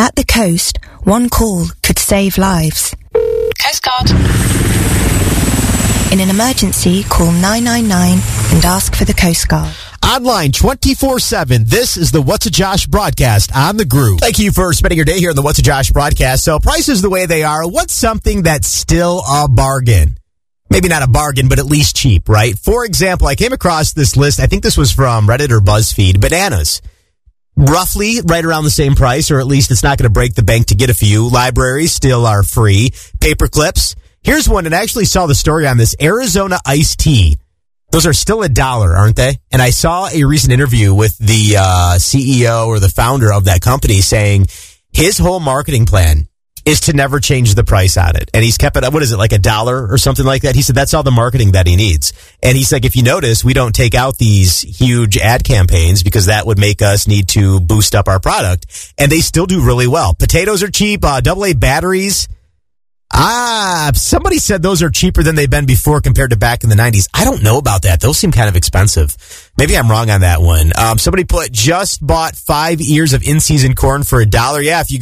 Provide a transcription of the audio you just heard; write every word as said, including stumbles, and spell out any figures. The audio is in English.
At the coast, one call could save lives. Coast Guard. In an emergency, call nine nine nine and ask for the Coast Guard. Online twenty-four seven, this is the What's a Josh broadcast on The Groove. Thank you for spending your day here on the What's a Josh broadcast. So prices the way they are, what's something that's still a bargain? Maybe not a bargain, but at least cheap, right? For example, I came across this list. I think this was from Reddit or BuzzFeed. Bananas. Roughly right around the same price, or at least it's not going to break the bank to get a few. Libraries still are free. Paper clips. Here's one, and I actually saw the story on this. Arizona iced tea. Those are still a dollar, aren't they? And I saw a recent interview with the uh, C E O or the founder of that company saying his whole marketing plan is to never change the price on it. And he's kept it up, what is it, like a dollar or something like that? He said that's all the marketing that he needs. And he's like, if you notice, we don't take out these huge ad campaigns because that would make us need to boost up our product. And they still do really well. Potatoes are cheap, uh, double A batteries. Ah, somebody said those are cheaper than they've been before compared to back in the nineties. I don't know about that. Those seem kind of expensive. Maybe I'm wrong on that one. Um, somebody put, just bought five ears of in-season corn for a dollar. Yeah, if you